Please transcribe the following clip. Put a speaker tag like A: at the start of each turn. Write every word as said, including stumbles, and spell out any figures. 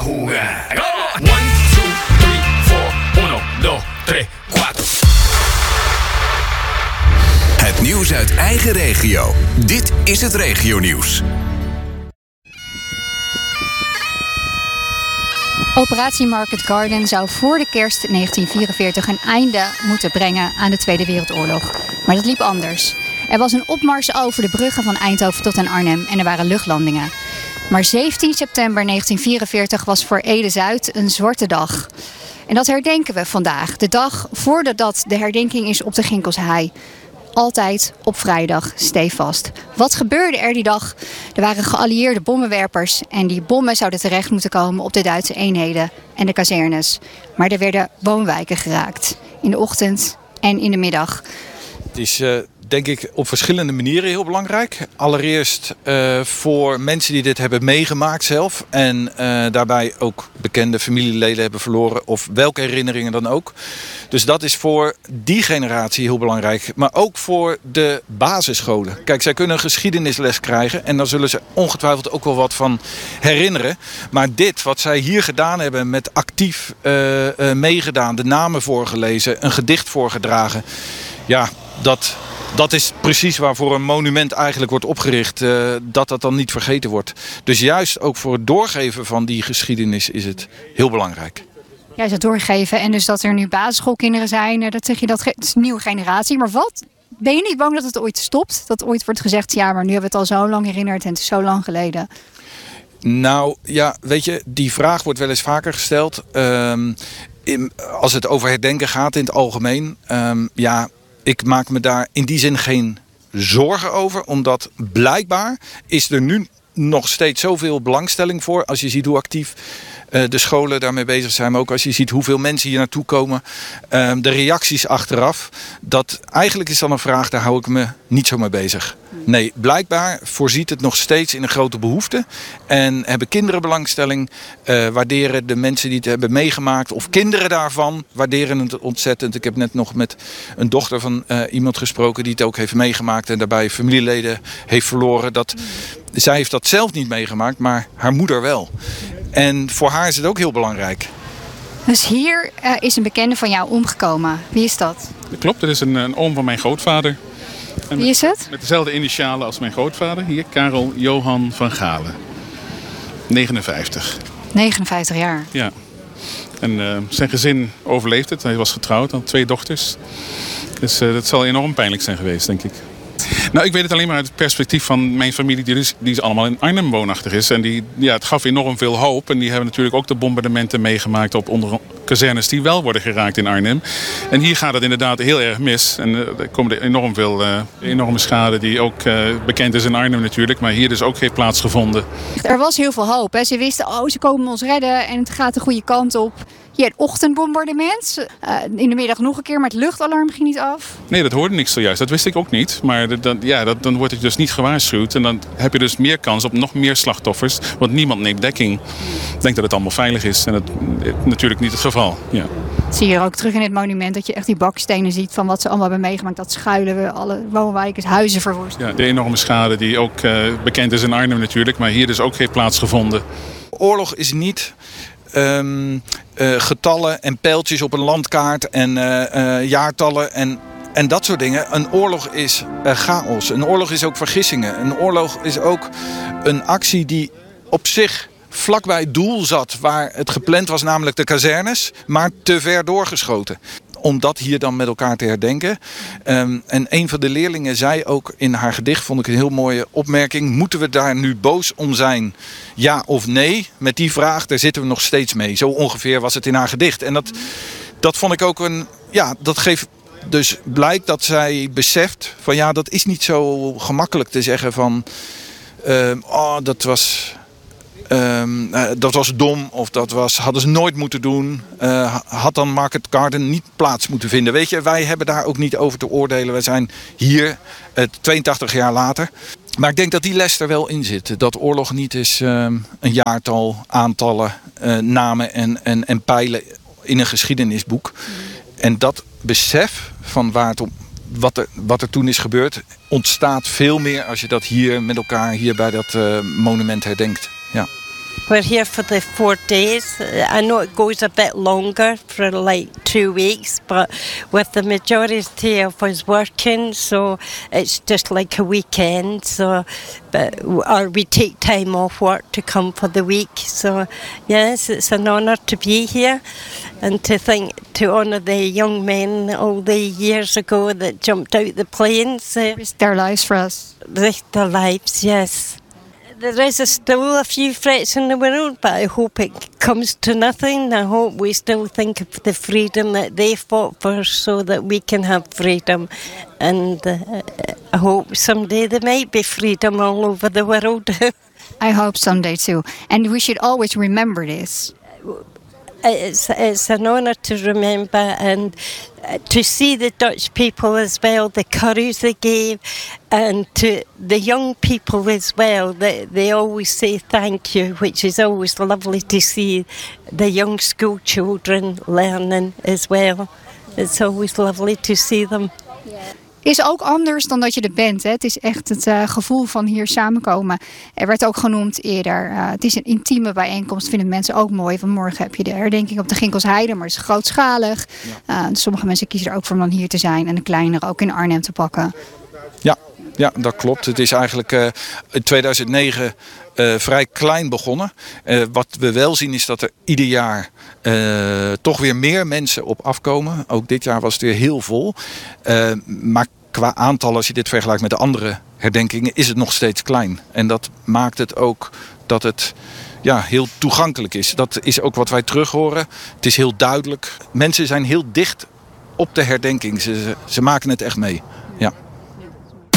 A: jugar. One, two, three, four. Uno, dos, tres, cuatro.
B: Het nieuws uit eigen regio. Dit is het regionieuws.
C: Operatie Market Garden zou voor de kerst negentien vierenveertig een einde moeten brengen aan de Tweede Wereldoorlog. Maar dat liep anders. Er was een opmars over de bruggen van Eindhoven tot aan Arnhem en er waren luchtlandingen. Maar zeventien september negentien vierenveertig was voor Ede-Zuid een zwarte dag. En dat herdenken we vandaag. De dag voordat de herdenking is op de Ginkelshei. Altijd op vrijdag, stevast. Wat gebeurde er die dag? Er waren geallieerde bommenwerpers en die bommen zouden terecht moeten komen op de Duitse eenheden en de kazernes. Maar er werden woonwijken geraakt. In de ochtend en in de middag.
D: Het is uh, denk ik op verschillende manieren heel belangrijk. Allereerst uh, voor mensen die dit hebben meegemaakt zelf. En uh, daarbij ook bekende familieleden hebben verloren. Of welke herinneringen dan ook. Dus dat is voor die generatie heel belangrijk. Maar ook voor de basisscholen. Kijk, zij kunnen een geschiedenisles krijgen. En daar zullen ze ongetwijfeld ook wel wat van herinneren. Maar dit, wat zij hier gedaan hebben met actief uh, uh, meegedaan. De namen voorgelezen. Een gedicht voorgedragen. Ja, dat... Dat is precies waarvoor een monument eigenlijk wordt opgericht. Uh, dat dat dan niet vergeten wordt. Dus juist ook voor het doorgeven van die geschiedenis is het heel belangrijk.
C: Juist het doorgeven en dus dat er nu basisschoolkinderen zijn. Dat zeg je, dat is een nieuwe generatie. Maar wat? Ben je niet bang dat het ooit stopt? Dat ooit wordt gezegd, ja, maar nu hebben we het al zo lang herinnerd en het is zo lang geleden.
D: Nou ja, weet je, die vraag wordt wel eens vaker gesteld. Um, in, als het over herdenken gaat in het algemeen. Um, ja... Ik maak me daar in die zin geen zorgen over. Omdat blijkbaar is er nu nog steeds zoveel belangstelling voor. Als je ziet hoe actief uh, de scholen daarmee bezig zijn. Maar ook als je ziet hoeveel mensen hier naartoe komen. Uh, de reacties achteraf. Dat eigenlijk is dan een vraag, daar hou ik me niet zo mee bezig. Nee, blijkbaar voorziet het nog steeds in een grote behoefte. En hebben kinderen belangstelling. Uh, waarderen de mensen die het hebben meegemaakt. Of kinderen daarvan waarderen het ontzettend. Ik heb net nog met een dochter van uh, iemand gesproken die het ook heeft meegemaakt. En daarbij familieleden heeft verloren. Dat, zij heeft dat zelf niet meegemaakt, maar haar moeder wel. En voor haar is het ook heel belangrijk.
C: Dus hier uh, is een bekende van jou omgekomen. Wie is dat?
E: Dat klopt, dat is een, een oom van mijn grootvader. En
C: Wie is het?
E: Met dezelfde initialen als mijn grootvader. Hier, Karel Johan van Galen. negenenvijftig.
C: negenenvijftig jaar.
E: Ja. En uh, zijn gezin overleefde het. Hij was getrouwd, had twee dochters. Dus uh, dat zal enorm pijnlijk zijn geweest, denk ik. Nou, ik weet het alleen maar uit het perspectief van mijn familie die, dus, die allemaal in Arnhem woonachtig is. En die, ja, het gaf enorm veel hoop. En die hebben natuurlijk ook de bombardementen meegemaakt op onder kazernes die wel worden geraakt in Arnhem. En hier gaat het inderdaad heel erg mis. En uh, er komen er enorm veel uh, enorme schade die ook uh, bekend is in Arnhem natuurlijk. Maar hier dus ook heeft plaatsgevonden.
C: Er was heel veel hoop. Hè. Ze wisten, oh, ze komen ons redden en het gaat de goede kant op. Ja, het ochtendbombardement. Uh, in de middag nog een keer, maar het luchtalarm ging niet af.
E: Nee, dat hoorde ik zojuist. Dat wist ik ook niet. Maar dan, ja, dat, dan word ik dus niet gewaarschuwd. En dan heb je dus meer kans op nog meer slachtoffers. Want niemand neemt dekking. Ik denk dat het allemaal veilig is. En dat is natuurlijk niet het geval. Ja.
C: Dat zie je er ook terug in het monument. Dat je echt die bakstenen ziet van wat ze allemaal hebben meegemaakt. Dat schuilen we, alle woonwijken, huizen verwoest.
E: Ja, de enorme schade die ook uh, bekend is in Arnhem natuurlijk. Maar hier dus ook heeft plaatsgevonden.
D: Oorlog is niet... Um, uh, getallen en pijltjes op een landkaart en uh, uh, jaartallen en, en dat soort dingen. Een oorlog is uh, chaos. Een oorlog is ook vergissingen. Een oorlog is ook een actie die op zich vlakbij het doel zat waar het gepland was, namelijk de kazernes, maar te ver doorgeschoten. Om dat hier dan met elkaar te herdenken. Um, en een van de leerlingen zei ook in haar gedicht, vond ik een heel mooie opmerking. Moeten we daar nu boos om zijn? Ja of nee? Met die vraag, daar zitten we nog steeds mee. Zo ongeveer was het in haar gedicht. En dat, dat vond ik ook een... Ja, dat geeft dus blijk dat zij beseft van ja, dat is niet zo gemakkelijk te zeggen van... Uh, oh, dat was... Um, uh, dat was dom of dat was, hadden ze nooit moeten doen. Uh, had dan Market Garden niet plaats moeten vinden. Weet je, wij hebben daar ook niet over te oordelen. Wij zijn hier uh, tweeëntachtig jaar later. Maar ik denk dat die les er wel in zit. Dat oorlog niet is um, een jaartal, aantallen, uh, namen en, en, en pijlen in een geschiedenisboek. En dat besef van waar het om, wat, er, wat er toen is gebeurd, ontstaat veel meer als je dat hier met elkaar hier bij dat uh, monument herdenkt. Ja.
F: We're here for the four days. I know it goes a bit longer for like two weeks, but with the majority of us working, so it's just like a weekend. So, but or we take time off work to come for the week. So, yes, it's an honour to be here, and to think to honour the young men all the years ago that jumped out the planes. Uh,
C: Risked their lives for us.
F: risked their lives, yes. There is a still a few threats in the world, but I hope it comes to nothing. I hope we still think of the freedom that they fought for so that we can have freedom. And uh, I hope someday there might be freedom all over the world.
C: I hope someday too. And we should always remember this.
F: It's, it's an honour to remember and to see the Dutch people as well, the courage they gave, and to the young people as well. They, they always say thank you, which is always lovely to see the young school children learning as well. It's always lovely to see them.
C: Is ook anders dan dat je er bent. Hè? Het is echt het uh, gevoel van hier samenkomen. Er werd ook genoemd eerder. Uh, het is een intieme bijeenkomst. Vinden mensen ook mooi. Vanmorgen heb je de herdenking op de Ginkelsheide. Maar het is grootschalig. Uh, sommige mensen kiezen er ook voor om dan hier te zijn. En de kleinere ook in Arnhem te pakken.
D: Ja, ja, dat klopt. Het is eigenlijk uh, in tweeduizend negen uh, vrij klein begonnen. Uh, wat we wel zien is dat er ieder jaar uh, toch weer meer mensen op afkomen. Ook dit jaar was het weer heel vol. Uh, maar qua aantal, als je dit vergelijkt met de andere herdenkingen, is het nog steeds klein. En dat maakt het ook dat het ja, heel toegankelijk is. Dat is ook wat wij terug horen. Het is heel duidelijk. Mensen zijn heel dicht op de herdenking. Ze, ze maken het echt mee. Ja.